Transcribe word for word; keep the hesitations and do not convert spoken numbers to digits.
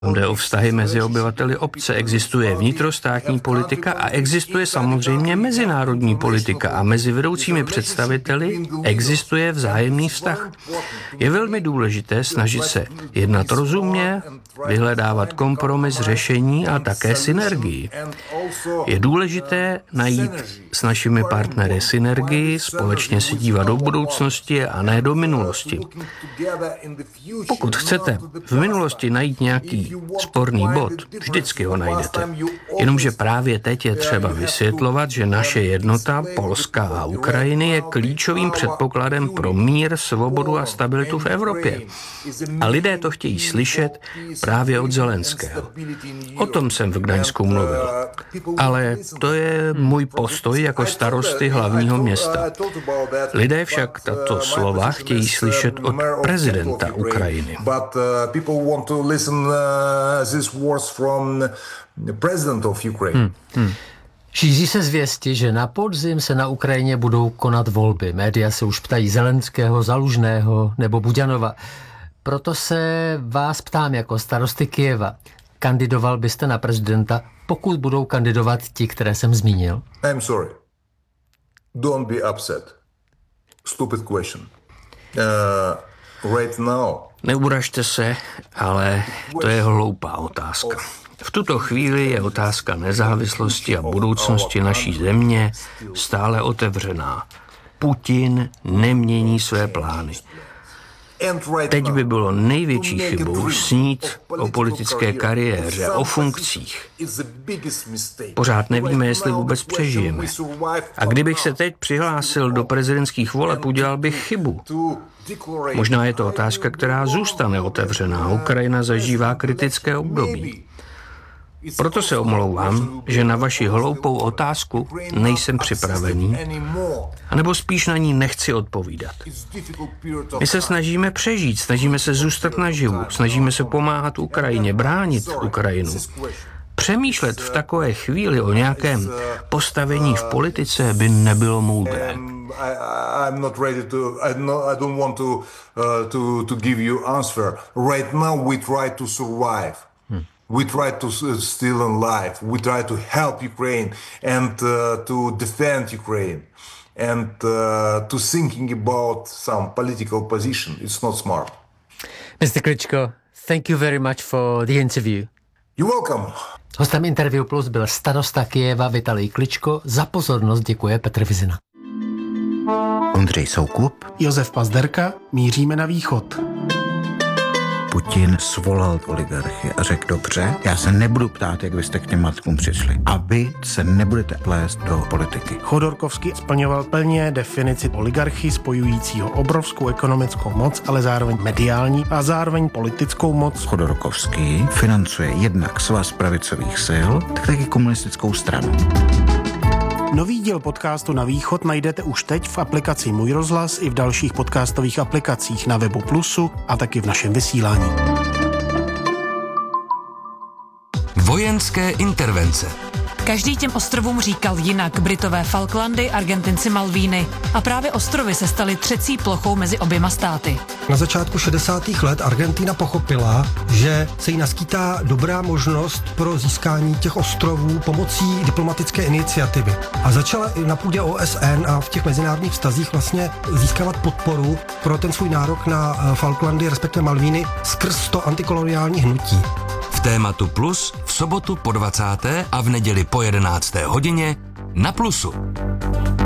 Jde o vztahy mezi obyvateli obce. Existuje vnitrostátní politika a existuje samozřejmě mezinárodní politika a mezi vedoucími představiteli existuje vzájemný vztah. Je velmi důležité snažit se jednat rozumně, vyhledávat kompromis, řešení a také synergii. Je důležité najít s našimi partnery synergii, společně se dívat do budoucnosti a ne do minulosti. Pokud chcete v minulosti najít nějaký sporný bod, vždycky ho najdete. Jenomže právě teď je třeba vysvětlovat, že naše jednota, Polska a Ukrajiny, je klíčovým předpokladem pro mír, svobodu a stabilitu v Evropě. A lidé to chtějí slyšet právě od Zelenského. O tom jsem v Gdaňsku mluvil. Ale to je můj postoj jako starosty hlavního města. Lidé však tato slova chtějí slyšet od prezidenta Ukrajiny. Hmm, hmm. Šíří se zvěsti, že na podzim se na Ukrajině budou konat volby. Média se už ptají Zelenského, Zalužného nebo Buďanova. Proto se vás ptám jako starosty Kyjeva. Kandidoval byste na prezidenta, pokud budou kandidovat ti, které jsem zmínil? I'm sorry. Don't be upset. Stupid question. Uh, right now. Neuražte se, ale to je hloupá otázka. V tuto chvíli je otázka nezávislosti a budoucnosti naší země stále otevřená. Putin nemění své plány. Teď by bylo největší chybou snít o politické kariéře, o funkcích. Pořád nevíme, jestli vůbec přežijeme. A kdybych se teď přihlásil do prezidentských voleb, udělal bych chybu. Možná je to otázka, která zůstane otevřená. Ukrajina zažívá kritické období. Proto se omlouvám, že na vaši hloupou otázku nejsem připravený, anebo spíš na ní nechci odpovídat. My se snažíme přežít, snažíme se zůstat naživu, snažíme se pomáhat Ukrajině, bránit Ukrajinu. Přemýšlet v takové chvíli o nějakém postavení v politice by nebylo moudré. We try to still in life. We try to help Ukraine and uh, to defend Ukraine and uh, to thinking about some political position. It's not smart. mister Kličko, thank you very much for the interview. You're welcome. Hostem Interview Plus byl starosta Kyjeva Vitalij Kličko. Za pozornost děkuje Petr Vizina. Ondřej Soukup, Josef Pazderka, míříme na východ. Putin svolal oligarchy a řekl, dobře, já se nebudu ptát, jak vy jste k těm matkům přišli. A vy se nebudete plést do politiky. Chodorkovský splňoval plně definici oligarchy spojujícího obrovskou ekonomickou moc, ale zároveň mediální a zároveň politickou moc. Chodorkovský financuje jednak Svaz pravicových sil, tak taky komunistickou stranu. Nový díl podcastu Na východ najdete už teď v aplikaci Můj rozhlas i v dalších podcastových aplikacích na webu Plusu a taky v našem vysílání. Vojenské intervence. Každý těm ostrovům říkal jinak. Britové Falklandy, Argentinci Malvíny. A právě ostrovy se staly třecí plochou mezi oběma státy. Na začátku šedesátých let Argentina pochopila, že se jí naskýtá dobrá možnost pro získání těch ostrovů pomocí diplomatické iniciativy. A začala i na půdě O S N a v těch mezinárodních vztazích vlastně získávat podporu pro ten svůj nárok na Falklandy, respektive Malvíny, skrz to antikoloniální hnutí. V Tématu Plus v sobotu po dvacáté a v neděli po jedenácté hodině na Plusu.